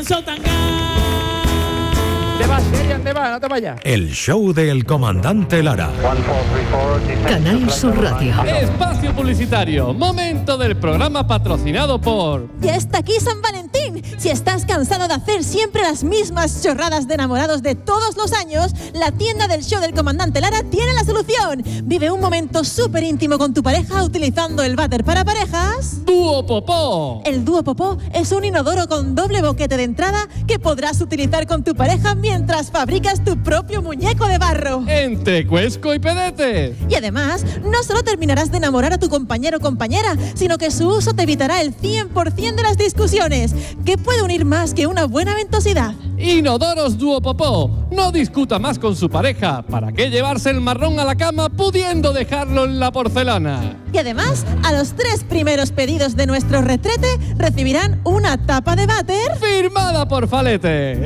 pienso tangar. ¿Te vas, Serian? ¿Te vas? No te vayas. El show del comandante Lara. Canal Sur Radio. Espacio publicitario. Momento del programa patrocinado por... Ya está aquí San Valentín. Si estás cansado de hacer siempre las mismas chorradas de enamorados de todos los años, la tienda del show del comandante Lara tiene la solución. Vive un momento súper íntimo con tu pareja utilizando el váter para parejas Dúo Popó. El Dúo Popó es un inodoro con doble boquete de entrada que podrás utilizar con tu pareja mientras fabricas tu propio muñeco de barro. Entre Cuesco y Pedete. Y además, no solo terminarás de enamorar a tu compañero o compañera, sino que su uso te evitará el 100% de las discusiones. ¿Qué puede unir más que una buena ventosidad? Inodoros Dúo Popó. No discuta más con su pareja. ¿Para qué llevarse el marrón a la cama pudiendo dejarlo en la porcelana? Y además, a los 3 primeros pedidos de nuestro retrete recibirán una tapa de váter firmada por Falete.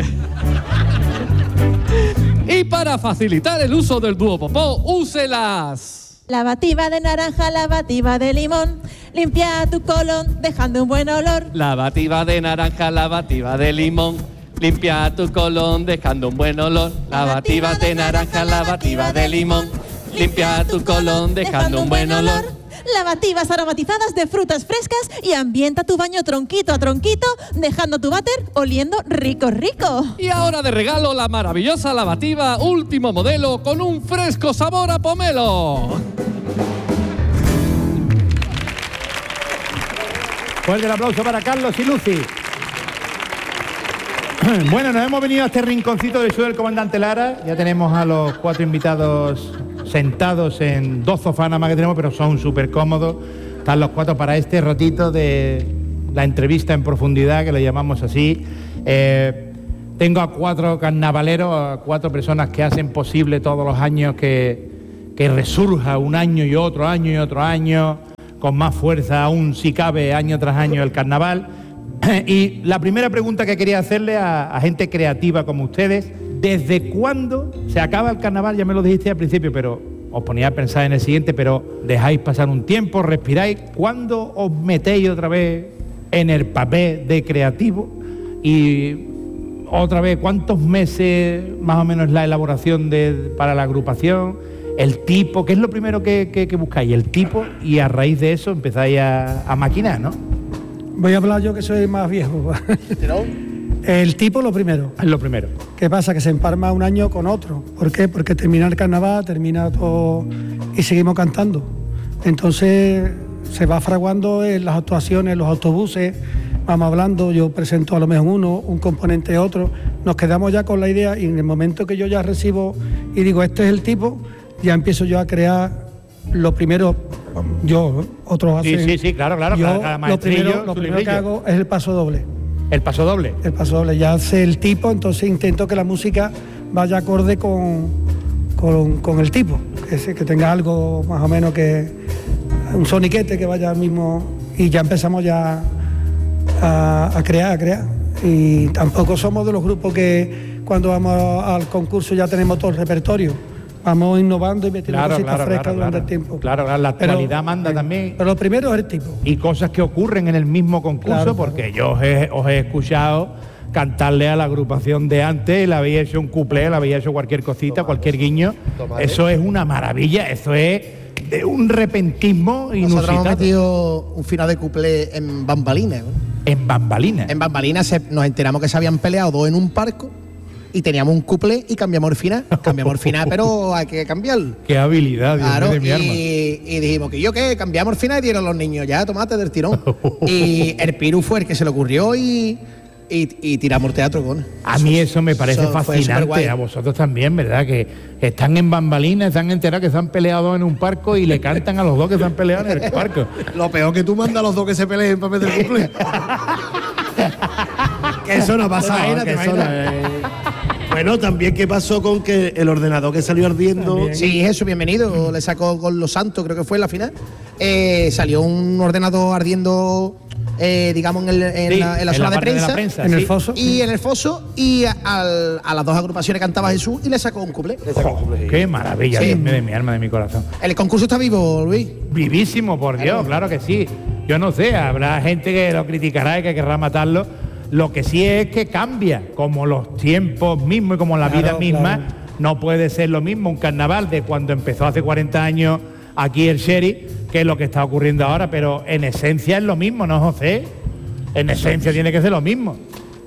Y para facilitar el uso del Dúo Popó, úselas. Lavativa de naranja, lavativa de limón. Limpia tu colon dejando un buen olor. Lavativa de naranja, lavativa de limón. Limpia tu colon dejando un buen olor. Lavativa de naranja, lavativa de limón. Limpia tu colon dejando un buen olor. Lavativas aromatizadas de frutas frescas y ambienta tu baño tronquito a tronquito, dejando tu váter oliendo rico, rico. Y ahora de regalo la maravillosa lavativa último modelo con un fresco sabor a pomelo. Fuerte el aplauso para Carlos y Lucy. Bueno, nos hemos venido a este rinconcito del show del comandante Lara. Ya tenemos a los 4 invitados sentados en 2 sofás nada más que tenemos, pero son súper cómodos. Están los 4 para este ratito de la entrevista en profundidad, que lo llamamos así. Tengo a 4 carnavaleros, a 4 personas que hacen posible todos los años que resurja un año y otro año, con más fuerza aún si cabe año tras año el carnaval. Y la primera pregunta que quería hacerle a gente creativa como ustedes: ¿desde cuándo se acaba el carnaval? Ya me lo dijiste al principio, pero os ponía a pensar en el siguiente, pero dejáis pasar un tiempo, respiráis. ¿Cuándo os metéis otra vez en el papel de creativo? Y otra vez, ¿cuántos meses más o menos la elaboración para la agrupación? El tipo, ¿qué es lo primero que buscáis? El tipo, y a raíz de eso empezáis a maquinar, ¿no? Voy a hablar yo que soy más viejo. El tipo lo primero. Es lo primero. ¿Qué pasa? Que se empalma un año con otro. ¿Por qué? Porque termina el carnaval, termina todo y seguimos cantando. Entonces se va fraguando en las actuaciones, los autobuses, vamos hablando, yo presento a lo mejor uno, un componente otro, nos quedamos ya con la idea y en el momento que yo ya recibo y digo, este es el tipo, ya empiezo yo a crear lo primero. Yo, otros hacen... Sí, claro. Yo, lo primero que hago es el paso doble. ¿El paso doble? El paso doble, ya hace el tipo, entonces intento que la música vaya acorde con el tipo, que tenga algo más o menos que... un soniquete que vaya al mismo... Y ya empezamos ya a crear. Y tampoco somos de los grupos que cuando vamos al concurso ya tenemos todo el repertorio. Vamos innovando y metiendo cositas frescas durante el tiempo. Claro, la actualidad manda también. Pero lo primero es el tipo. Y cosas que ocurren en el mismo concurso, porque yo os he escuchado cantarle a la agrupación de antes, le habéis hecho un cuplé, le habéis hecho cualquier cosita, cualquier guiño. Eso es una maravilla, eso es de un repentismo inusitado. Nosotros hemos metido un final de cuplé en bambalinas. ¿En bambalinas? En bambalinas nos enteramos que se habían peleado 2 en un parco. Y teníamos un cuplé y cambiamos el final. Pero hay que cambiarlo. Qué habilidad, Dios mío de mi alma. Y dijimos que cambiamos el final y dieron los niños, ya tomate del tirón. Y el Piru fue el que se le ocurrió y tiramos el teatro con. A mí eso me parece fascinante, a vosotros también, ¿verdad? Que están en bambalinas, están enterados que se han peleado en un parco y le cantan a los 2 que se han peleado en el parco. Lo peor que tú mandas a los 2 que se peleen para meter el cuplé. Que eso no ha pasado. Bueno, también qué pasó con que el ordenador que salió ardiendo. También. Sí, Jesús, bienvenido. Le sacó con Los Santos, creo que fue en la final. Salió un ordenador ardiendo, digamos, en la sala de prensa. En el foso. Y en el foso. Y a las 2 agrupaciones cantaba Jesús y le sacó un cuplé. Qué maravilla, Dios mío de mi alma, de mi corazón. El concurso está vivo, Luis. Vivísimo, por Dios, claro que sí. Yo no sé, habrá gente que lo criticará y que querrá matarlo. Lo que sí es que cambia, como los tiempos mismos y como la vida misma, no puede ser lo mismo un carnaval de cuando empezó hace 40 años aquí el Sheriff, que es lo que está ocurriendo ahora, pero en esencia es lo mismo, ¿no, José? En esencia tiene que ser lo mismo.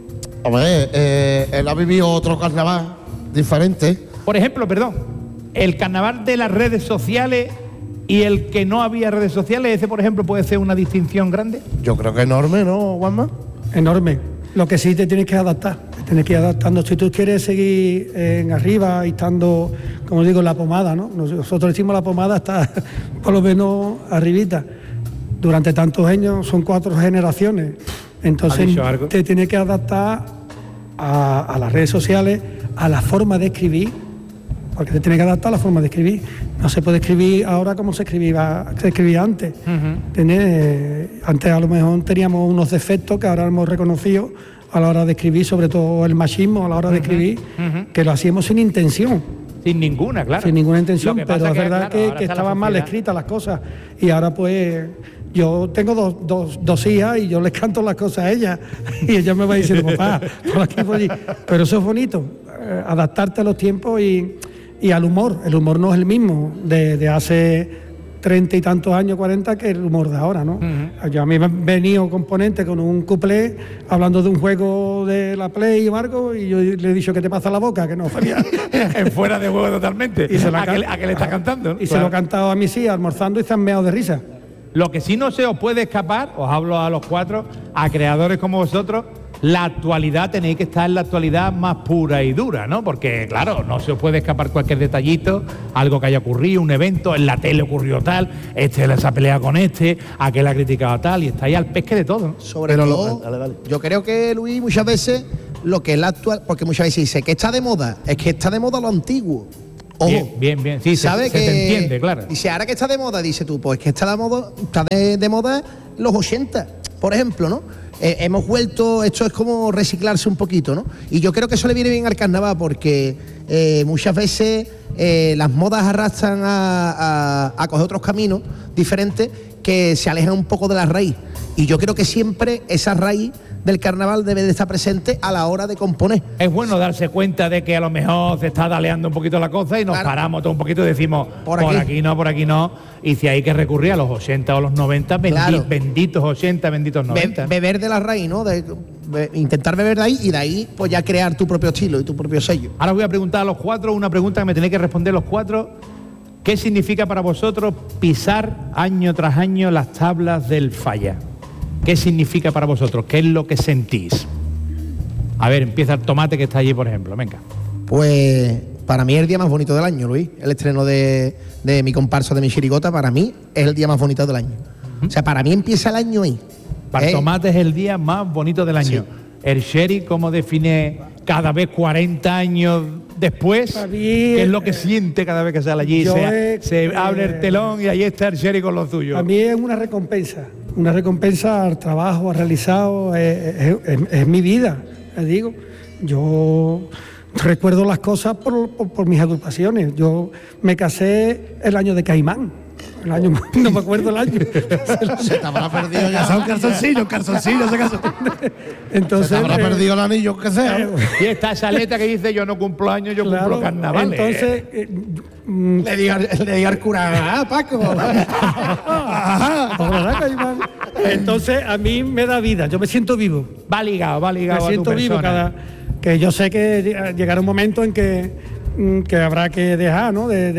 Hombre, él ha vivido otro carnaval diferente. Por ejemplo, el carnaval de las redes sociales y el que no había redes sociales, ese, por ejemplo, puede ser una distinción grande. Yo creo que enorme, ¿no, Juanma? Enorme. Lo que sí te tienes que adaptar. Te tienes que ir adaptando. Si tú quieres seguir en arriba y estando, como digo, la pomada, ¿no? Nosotros decimos la pomada está por lo menos arribita. Durante tantos años son 4 generaciones. Entonces te tienes que adaptar a las redes sociales, a la forma de escribir, porque te tienes que adaptar a la forma de escribir. No se puede escribir ahora como se escribía antes. Antes a lo mejor teníamos unos defectos que ahora hemos reconocido a la hora de escribir, sobre todo el machismo a la hora de escribir, que lo hacíamos sin intención. Sin ninguna, claro. Sin ninguna intención, pero es verdad que estaban mal escritas las cosas. Y ahora pues yo tengo dos hijas y yo les canto las cosas a ellas y ella me va diciendo, papá, por aquí, por allí. Pero eso es bonito, adaptarte a los tiempos y al humor. El humor no es el mismo de hace 30 y tantos años, 40, que el humor de ahora, ¿no? Yo a mí me han venido componentes con un cuplé hablando de un juego de la Play y Marco, y yo le he dicho que te pasa la boca, que no sabía. En fuera de juego totalmente. Y a que le está cantando, ¿no? Y se lo he cantado a mis hijas almorzando y se han meado de risa. Lo que sí no se os puede escapar, os hablo a los 4, a creadores como vosotros, la actualidad, tenéis que estar en la actualidad más pura y dura, ¿no? Porque, claro, no se os puede escapar cualquier detallito, algo que haya ocurrido, un evento, en la tele ocurrió tal, se ha peleado con aquel ha criticado tal, y estáis al pesque de todo, ¿no? Sobre todo, yo creo que, Luis, muchas veces lo que es la actual, porque muchas veces dice que está de moda, es que está de moda lo antiguo. Ojo, bien, sí, ¿sabe se te entiende, claro. Dice, ahora que está de moda, dice tú, pues que está de moda los 80, por ejemplo, ¿no? Hemos vuelto, esto es como reciclarse un poquito, ¿no? Y yo creo que eso le viene bien al carnaval porque muchas veces las modas arrastran a coger otros caminos diferentes que se alejan un poco de la raíz. Y yo creo que siempre esa raíz del carnaval debe de estar presente a la hora de componer. Es bueno darse cuenta de que a lo mejor se está daleando un poquito la cosa y nos paramos todo un poquito y decimos, por aquí no, y si hay que recurrir a los 80 o los 90, benditos 80, benditos 90. Beber de la raíz, ¿no? Intentar beber de ahí y de ahí pues ya crear tu propio estilo y tu propio sello. Ahora os voy a preguntar a los 4 una pregunta que me tenéis que responder los 4. ¿Qué significa para vosotros pisar año tras año las tablas del Falla? ¿Qué significa para vosotros? ¿Qué es lo que sentís? A ver, empieza el Tomate que está allí, por ejemplo. Venga. Pues para mí es el día más bonito del año, Luis. El estreno de mi comparsa de mi chirigota, para mí es el día más bonito del año. O sea, para mí empieza el año ahí. Para el Tomate es el día más bonito del año. Sí. El Sheriff, ¿cómo define cada vez 40 años después? ¿Qué es lo que siente cada vez que sale allí? Se abre el telón y ahí está el Sheriff con lo suyo. A mí es una recompensa al trabajo realizado, es mi vida, les digo. Yo recuerdo las cosas por mis agrupaciones. Yo me casé el año de Caimán. No me acuerdo el año. Se te habrá perdido ya. Un calzoncillo se casó. Entonces, se te habrá perdido el anillo que sea. Y está esa letra que dice yo no cumplo años, yo cumplo carnavales. Entonces, le diga al cura, Paco. Entonces, a mí me da vida, yo me siento vivo. Va ligado me siento vivo que yo sé que llegará un momento en que habrá que dejar, ¿no?